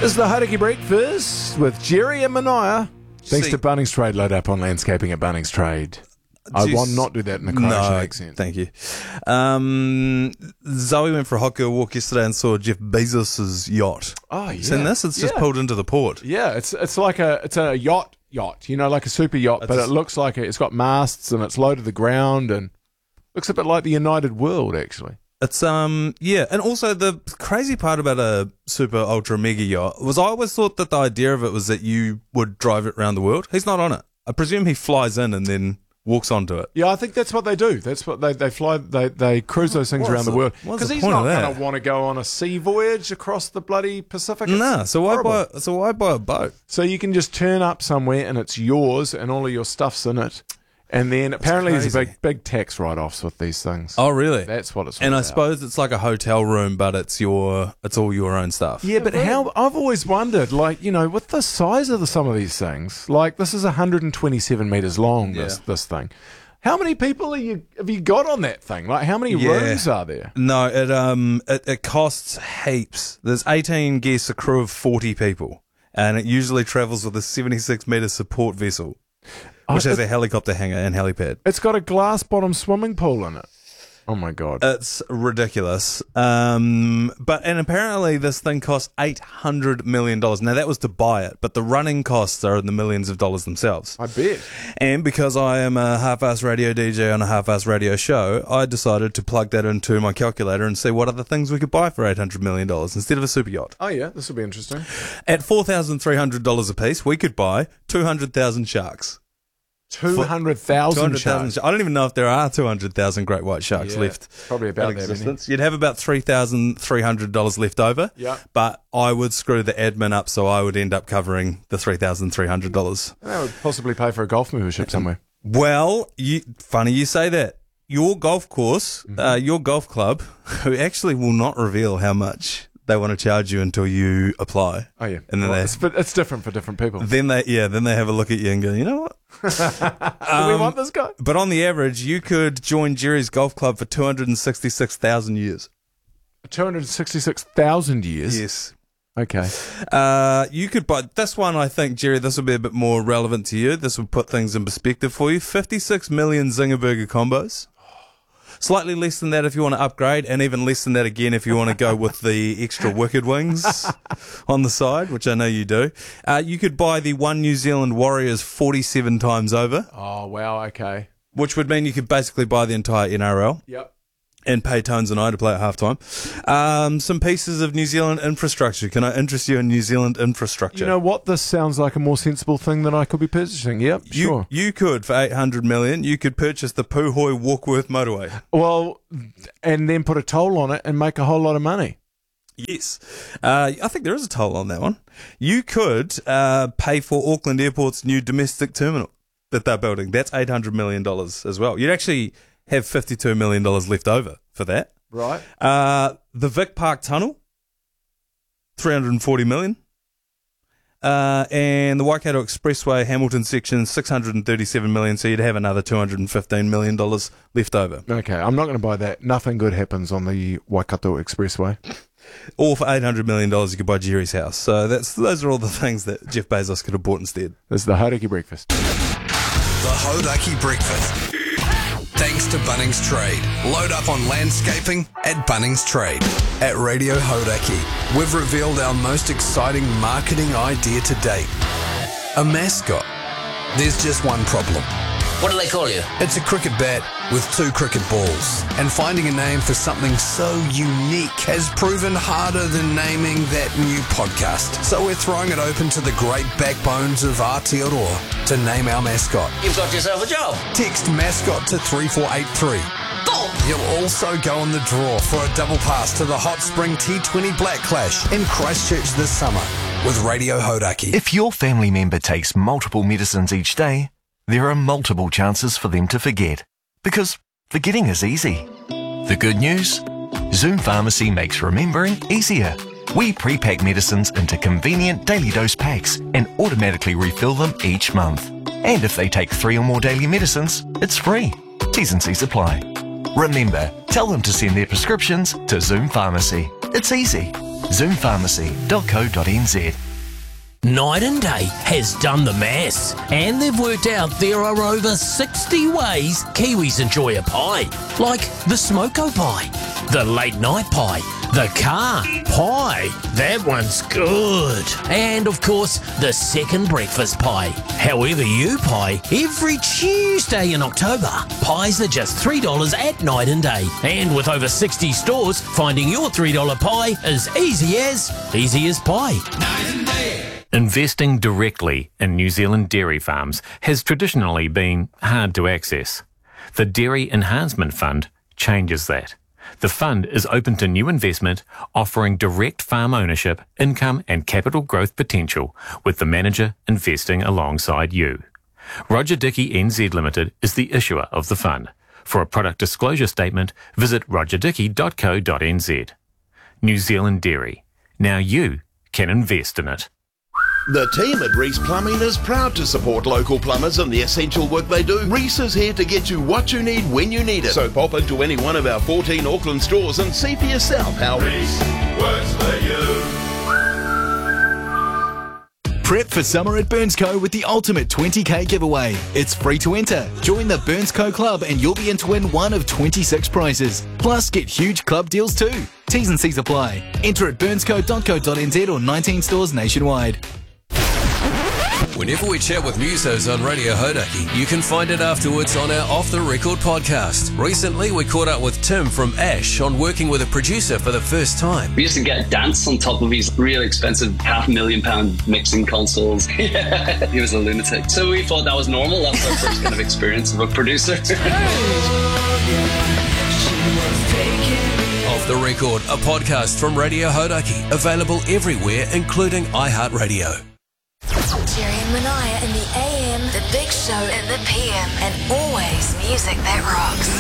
This is the Hauraki Breakfast with Jerry and Mania. Thanks to Bunnings Trade. Load up on landscaping at Bunnings Trade. I will not do that in a Croatian accent. Thank you. Zoe went for a hot girl walk yesterday and saw Jeff Bezos' yacht. Oh, yeah. Seen this? It's just pulled into the port. Yeah, it's like a yacht, you know, like a super yacht, but it looks like it's got masts and it's low to the ground and looks a bit like the United World, actually. It's and also the crazy part about a super ultra mega yacht was I always thought that the idea of it was that you would drive it around the world. He's not on it. I presume he flies in and then walks onto it. Yeah, I think that's what they do. That's what they fly. They cruise those things around the world because he's not going to want to go on a sea voyage across the bloody Pacific. Nah, so why buy a boat? So you can just turn up somewhere and it's yours and all of your stuff's in it. And then apparently there's a big tax write-offs with these things. Oh, really? That's what it's all and about. I suppose it's like a hotel room, but it's all your own stuff. Yeah, but how I've always wondered, like, you know, with the size of some of these things, like this is 127 meters long. This thing. How many people have you got on that thing? Like, how many rooms are there? No, it costs heaps. There's 18 guests, a crew of 40 people, and it usually travels with a 76-meter support vessel, which has a helicopter hangar and helipad. It's got a glass bottom swimming pool in it. Oh my God. It's ridiculous. And apparently this thing costs $800 million. Now that was to buy it, but the running costs are in the millions of dollars themselves. I bet. And because I am a half-ass radio DJ on a half-ass radio show, I decided to plug that into my calculator and see what other things we could buy for $800 million instead of a super yacht. Oh yeah, this will be interesting. At $4,300 a piece, we could buy 200,000 sharks. 200,000 sharks. I don't even know if there are 200,000 great white sharks left. Probably about that. You'd have about $3,300 left over. Yeah. But I would screw the admin up, so I would end up covering the $3,300. That would possibly pay for a golf membership somewhere. Well, funny you say that. Your golf course, your golf club, who actually will not reveal how much they want to charge you until you apply. Oh yeah, and then it's different for different people. Then they have a look at you and go, you know what? Do we want this guy? But on the average, you could join Jerry's golf club for 266,000 years. 266,000 years. Yes. Okay. You could buy this one. I think, Jerry, this will be a bit more relevant to you. This will put things in perspective for you. 56 million Zinger Burger combos. Slightly less than that if you want to upgrade, and even less than that again if you want to go with the extra wicked wings on the side, which I know you do. You could buy the One New Zealand Warriors 47 times over. Oh, wow, okay. Which would mean you could basically buy the entire NRL. Yep. And pay Tones and I to play at halftime. Some pieces of New Zealand infrastructure. Can I interest you in New Zealand infrastructure? You know what? This sounds like a more sensible thing that I could be purchasing. Yep, sure. You could, for $800 million, you could purchase the Puhoi Warkworth motorway. Well, and then put a toll on it and make a whole lot of money. Yes. I think there is a toll on that one. You could pay for Auckland Airport's new domestic terminal that they're building. That's $800 million as well. You'd actually have $52 million left over for that. Right. The Vic Park Tunnel, $340 million. And the Waikato Expressway Hamilton section, $637 million. So you'd have another $215 million left over. Okay, I'm not going to buy that. Nothing good happens on the Waikato Expressway. Or for $800 million, you could buy Jerry's house. So those are all the things that Jeff Bezos could have bought instead. This is the Hauraki Breakfast. The Hauraki Breakfast. Thanks to Bunnings Trade. Load up on landscaping at Bunnings Trade. At Radio Hauraki, we've revealed our most exciting marketing idea to date. A mascot. There's just one problem. What do they call you? It's a cricket bat with 2 cricket balls. And finding a name for something so unique has proven harder than naming that new podcast. So we're throwing it open to the great backbones of Aotearoa to name our mascot. You've got yourself a job. Text mascot to 3483. Boom! You'll also go on the draw for a double pass to the Hot Spring T20 Black Clash in Christchurch this summer with Radio Hauraki. If your family member takes multiple medicines each day, there are multiple chances for them to forget, because forgetting is easy. The good news? Zoom Pharmacy makes remembering easier. We pre-pack medicines into convenient daily dose packs and automatically refill them each month. And if they take 3 or more daily medicines, it's free. T's and C's apply. Remember, tell them to send their prescriptions to Zoom Pharmacy. It's easy. Zoompharmacy.co.nz. Night and Day has done the maths, and they've worked out there are over 60 ways Kiwis enjoy a pie, like the smoko pie, the late night pie, the car pie, that one's good, and of course the second breakfast pie. However you pie, every Tuesday in October, pies are just $3 at Night and Day, and with over 60 stores, finding your $3 pie is easy as pie. Night and Day. Investing directly in New Zealand dairy farms has traditionally been hard to access. The Dairy Enhancement Fund changes that. The fund is open to new investment, offering direct farm ownership, income and capital growth potential, with the manager investing alongside you. Roger Dickey NZ Limited is the issuer of the fund. For a product disclosure statement, visit rogerdickey.co.nz. New Zealand Dairy. Now you can invest in it. The team at Reese Plumbing is proud to support local plumbers in the essential work they do. Reese is here to get you what you need when you need it. So pop into any one of our 14 Auckland stores and see for yourself how Reese works for you. Prep for summer at Burnsco with the ultimate 20k giveaway. It's free to enter. Join the Burnsco Club and you'll be in to win one of 26 prizes. Plus, get huge club deals too. T's and C's apply. Enter at burnsco.co.nz or 19 stores nationwide. Whenever we chat with musos on Radio Hodaki, you can find it afterwards on our Off The Record podcast. Recently, we caught up with Tim from Ash on working with a producer for the first time. We used to get dance on top of his really expensive £500,000 mixing consoles. Yeah, he was a lunatic. So we thought that was normal. That was our first kind of experience of a producer. Off The Record, a podcast from Radio Hodaki, available everywhere, including iHeartRadio. Jerry and Manaya in the AM, the Big Show in the PM, and always music that rocks.